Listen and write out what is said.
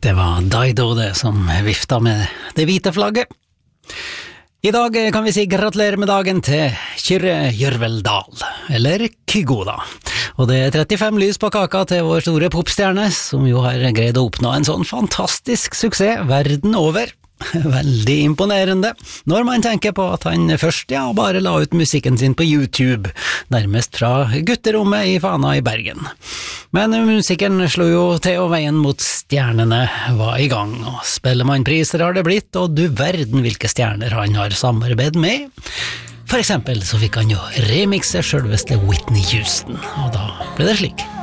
Det var Dido det som vifta med det hvite flagget. I dag kan vi si gratulerer med dagen til Kyrre Jørveldal, eller Kygo da. Og det er 35 lys på kaka til vår store popstjerne, som jo har greid å oppnå en sånn fantastisk suksess verden over. Veldig imponerende, når man tenker på at han først bare la ut musikken sin på YouTube, nærmest fra gutterommet i Fana i Bergen. Men musikken slo jo til, og veien mot stjernene var i gang, og Spellemannpriser har det blitt, og du verden hvilke stjerner han har samarbeid med. For eksempel så fikk han jo remixe selveste Whitney Houston, og da ble det slik.